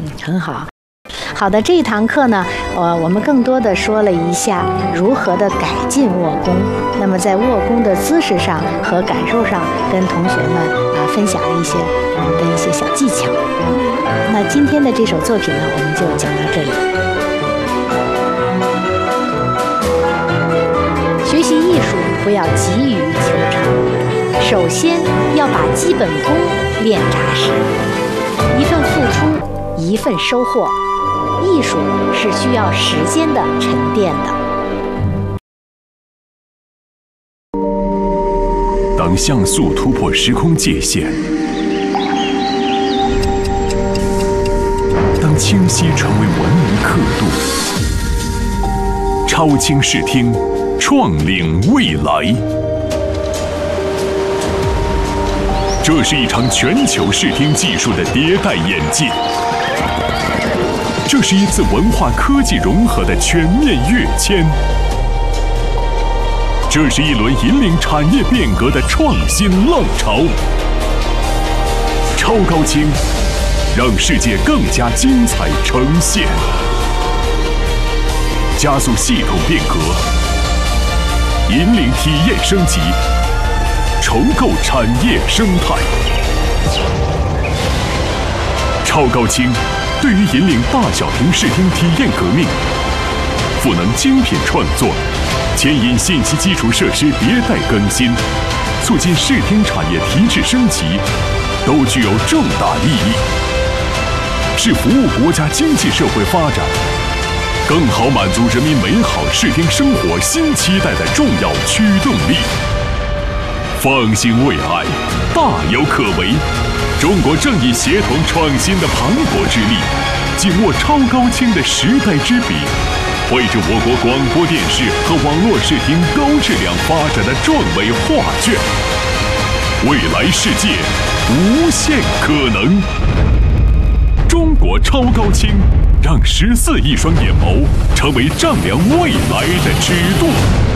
很好。好的，这一堂课呢，我们更多的说了一下如何的改进握功。那么在握功的姿势上和感受上，跟同学们分享了一些我们的一些小技巧。那今天的这首作品呢，我们就讲到这里。学习艺术不要急于求成，首先要把基本功练扎实，一份付出，一份收获。艺术是需要时间的沉淀的。 当像素突破时空界限，当清晰成为文明刻度，超清视听，创领未来。这是一场全球视听技术的迭代演进。这是一次文化科技融合的全面跃迁，这是一轮引领产业变革的创新浪潮。超高清，让世界更加精彩呈现，加速系统变革，引领体验升级，重构产业生态。超高清对于引领大小屏视听体验革命，赋能精品创作，牵引信息基础设施迭代更新，促进视听产业提质升级，都具有重大意义，是服务国家经济社会发展，更好满足人民美好视听生活新期待的重要驱动力。放心未来，大有可为。中国正以协同创新的磅礴之力，紧握超高清的时代之笔，绘制我国广播电视和网络视听高质量发展的壮伟画卷。未来世界无限可能。中国超高清，让14亿双眼眸成为丈量未来的尺度。